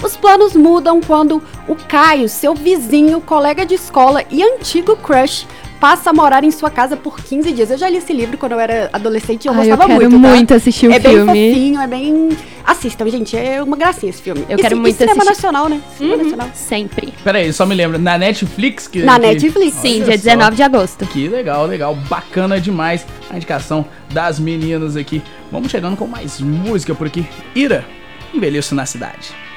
Os planos mudam quando o Caio, seu vizinho, colega de escola e antigo crush, passa a morar em sua casa por 15 dias. Eu já li esse livro quando eu era adolescente e eu gostava muito, tá? Eu quero muito assistir o filme. É bem fofinho, é bem... Assistam, gente, é uma gracinha esse filme. Eu quero muito assistir. Cinema nacional, né? Cinema nacional. Sempre. Peraí, só me lembro, na Netflix? Netflix. Sim, dia 19 de agosto. Que legal, bacana demais a indicação das meninas aqui. Vamos chegando com mais música por aqui. Ira, Envelheço na Cidade.